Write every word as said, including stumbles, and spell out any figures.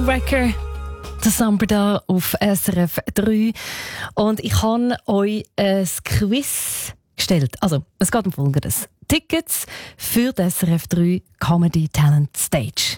Wrecker, der Samba da auf S R F drei. Und ich habe euch ein Quiz gestellt. Also, es geht um Folgendes. Tickets für die S R F drei Comedy Talent Stage.